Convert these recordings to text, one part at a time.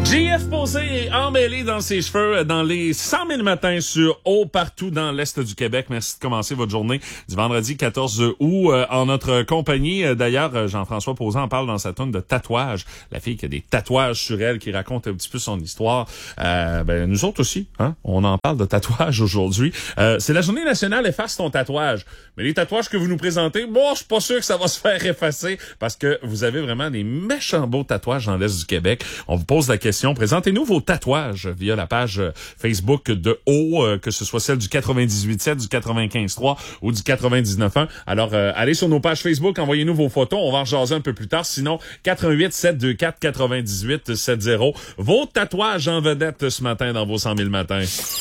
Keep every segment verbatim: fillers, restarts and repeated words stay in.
J F Posé est emmêlé dans ses cheveux dans les cent mille matins sur eau partout dans l'Est du Québec. Merci de commencer votre journée du vendredi quatorze août euh, en notre compagnie. D'ailleurs, Jean-François Posé en parle dans sa tonne de tatouages. La fille qui a des tatouages sur elle, qui raconte un petit peu son histoire. Euh, ben, nous autres aussi, hein, on en parle de tatouages aujourd'hui. Euh, c'est la journée nationale Efface ton tatouage. Mais les tatouages que vous nous présentez, bon, je suis pas sûr que ça va se faire effacer parce que vous avez vraiment des méchants beaux tatouages dans l'Est du Québec. On vous pose la question. Présentez-nous vos tatouages via la page Facebook de O, euh, que ce soit celle du quatre-vingt-dix-huit sept, du quatre-vingt-quinze trois ou du quatre-vingt-dix-neuf un. Alors, euh, allez sur nos pages Facebook, envoyez-nous vos photos. On va en jaser un peu plus tard. Sinon, quatre un huit sept deux quatre quatre-vingt-dix-huit soixante. Vos tatouages en vedette ce matin dans vos cent mille matins.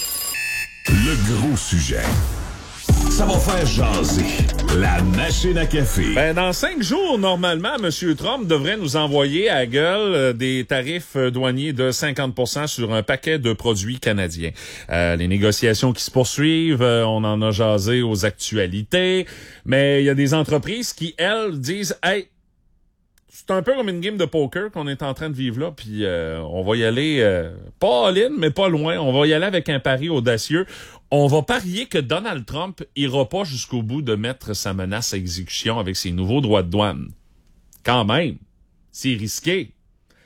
Le gros sujet. Ça va faire jaser. La machine à café. Ben, dans cinq jours, normalement, M. Trump devrait nous envoyer à gueule euh, des tarifs euh, douaniers de cinquante pour cent sur un paquet de produits canadiens. Euh, les négociations qui se poursuivent, euh, on en a jasé aux actualités, mais il y a des entreprises qui, elles, disent « Hey, c'est un peu comme une game de poker qu'on est en train de vivre là, puis euh, on va y aller, euh, pas all-in, mais pas loin. On va y aller avec un pari audacieux. On va parier que Donald Trump ira pas jusqu'au bout de mettre sa menace à exécution avec ses nouveaux droits de douane. Quand même, c'est risqué.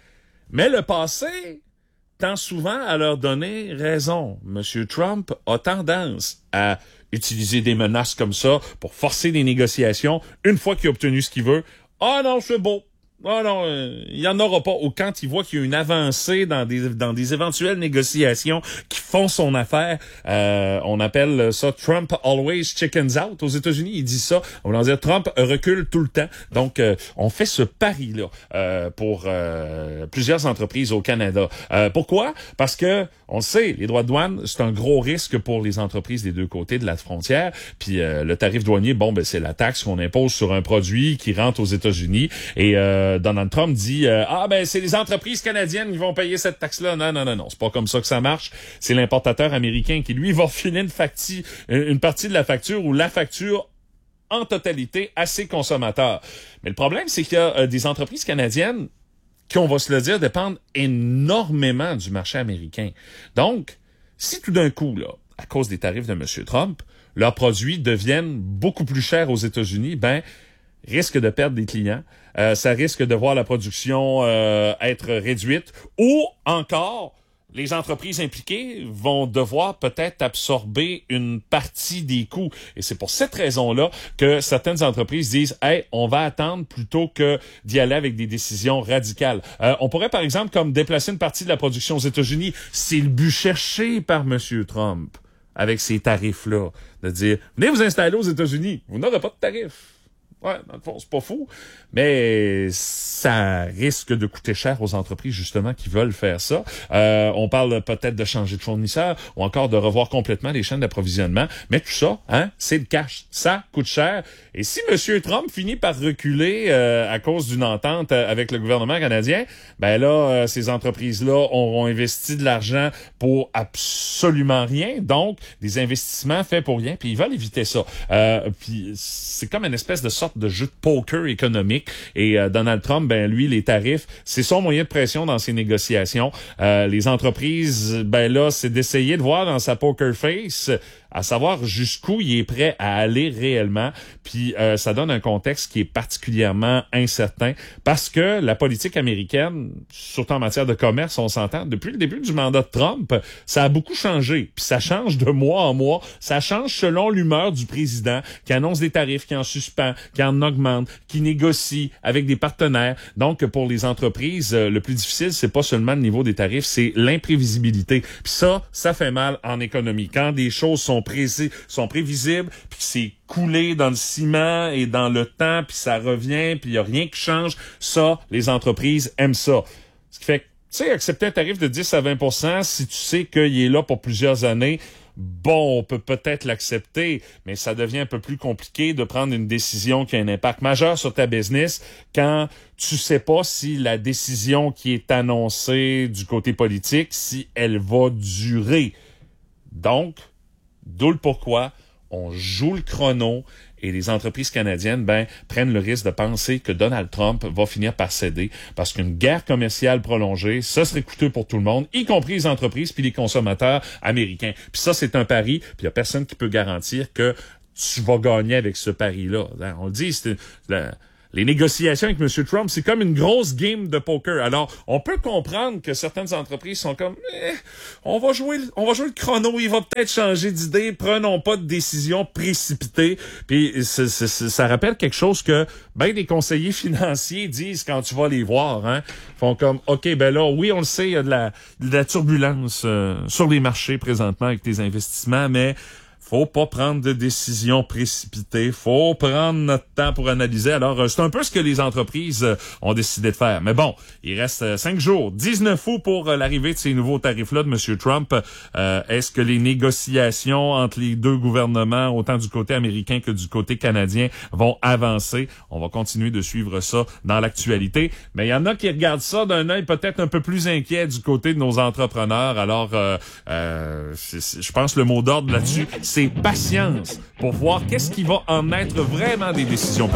Mais le passé tend souvent à leur donner raison. Monsieur Trump a tendance à utiliser des menaces comme ça pour forcer des négociations. Une fois qu'il a obtenu ce qu'il veut, « Ah non, c'est beau. Ah non, il euh, y en aura pas. » Ou quand il voit qu'il y a une avancée dans des dans des éventuelles négociations qui font son affaire, euh, on appelle ça Trump always chickens out. Aux États-Unis, il dit ça. On va dire Trump recule tout le temps. Donc, euh, on fait ce pari-là euh, pour euh, plusieurs entreprises au Canada. Euh, pourquoi? Parce que, on le sait, les droits de douane, c'est un gros risque pour les entreprises des deux côtés de la frontière. Puis euh, le tarif douanier, bon, ben c'est la taxe qu'on impose sur un produit qui rentre aux États-Unis. Et euh, Donald Trump dit euh, ah ben c'est les entreprises canadiennes qui vont payer cette taxe-là. Non, non, non, non, c'est pas comme ça que ça marche. C'est l'importateur américain qui, lui, va filer une, facti- une partie de la facture ou la facture en totalité à ses consommateurs. Mais le problème, c'est qu'il y a euh, des entreprises canadiennes qui, on va se le dire, dépendent énormément du marché américain. Donc, si tout d'un coup, là, à cause des tarifs de M. Trump, leurs produits deviennent beaucoup plus chers aux États-Unis, ben risque de perdre des clients, euh, ça risque de voir la production euh, être réduite, ou encore, les entreprises impliquées vont devoir peut-être absorber une partie des coûts. Et c'est pour cette raison-là que certaines entreprises disent « Hey, on va attendre plutôt que d'y aller avec des décisions radicales. Euh, » On pourrait, par exemple, comme déplacer une partie de la production aux États-Unis. C'est le but cherché par M. Trump avec ces tarifs-là. De dire « Venez vous installer aux États-Unis, vous n'aurez pas de tarifs. » Ouais, dans le fond, c'est pas fou, mais ça risque de coûter cher aux entreprises, justement, qui veulent faire ça. Euh, on parle peut-être de changer de fournisseur ou encore de revoir complètement les chaînes d'approvisionnement, mais tout ça, hein, c'est le cash. Ça coûte cher. Et si M. Trump finit par reculer euh, à cause d'une entente avec le gouvernement canadien, ben là, euh, ces entreprises-là auront investi de l'argent pour absolument rien, donc des investissements faits pour rien, puis ils veulent éviter ça. Euh, puis c'est comme une espèce de sorte de jeu de poker économique. Et euh, Donald Trump, ben lui, les tarifs, c'est son moyen de pression dans ses négociations. Euh, les entreprises, ben là, c'est d'essayer de voir dans sa poker face, à savoir jusqu'où il est prêt à aller réellement. Puis euh, ça donne un contexte qui est particulièrement incertain parce que la politique américaine, surtout en matière de commerce, on s'entend, depuis le début du mandat de Trump, ça a beaucoup changé. Puis ça change de mois en mois. Ça change selon l'humeur du président qui annonce des tarifs, qui en suspend, qui en augmente, qui négocie avec des partenaires. Donc, pour les entreprises, euh, le plus difficile, c'est pas seulement le niveau des tarifs, c'est l'imprévisibilité. Puis ça, ça fait mal en économie. Quand des choses sont Pré- sont prévisibles, puis c'est coulé dans le ciment et dans le temps, puis ça revient, puis il n'y a rien qui change. Ça, les entreprises aiment ça. Ce qui fait que, tu sais, accepter un tarif de dix à vingt pour cent, si tu sais qu'il est là pour plusieurs années, bon, on peut peut-être l'accepter, mais ça devient un peu plus compliqué de prendre une décision qui a un impact majeur sur ta business quand tu sais pas si la décision qui est annoncée du côté politique, si elle va durer. Donc, d'où le pourquoi on joue le chrono Et les entreprises canadiennes, ben, prennent le risque de penser que Donald Trump va finir par céder parce qu'une guerre commerciale prolongée, ça serait coûteux pour tout le monde, y compris les entreprises puis les consommateurs américains. Puis ça, c'est un pari, puis il y a personne qui peut garantir que tu vas gagner avec ce pari-là. On le dit, c'est la, les négociations avec M. Trump, c'est comme une grosse game de poker. Alors, on peut comprendre que certaines entreprises sont comme eh, on va jouer on va jouer le chrono, il va peut-être changer d'idée, prenons pas de décision précipitée. Puis c'est, c'est, c'est, ça rappelle quelque chose que ben des conseillers financiers disent quand tu vas les voir, hein. Ils font comme OK, ben là, oui, on le sait, il y a de la, de la turbulence euh, sur les marchés présentement avec tes investissements, mais faut pas prendre de décisions précipitées. Faut prendre notre temps pour analyser. Alors, c'est un peu ce que les entreprises ont décidé de faire. Mais bon, il reste cinq jours, dix-neuf août pour l'arrivée de ces nouveaux tarifs-là de M. Trump. Euh, est-ce que les négociations entre les deux gouvernements, autant du côté américain que du côté canadien, vont avancer? On va continuer de suivre ça dans l'actualité. Mais il y en a qui regardent ça d'un œil peut-être un peu plus inquiet du côté de nos entrepreneurs. Alors, euh, euh, c'est, c'est, je pense que le mot d'ordre là-dessus, c'est patience pour voir qu'est-ce qui va en être vraiment des décisions politiques.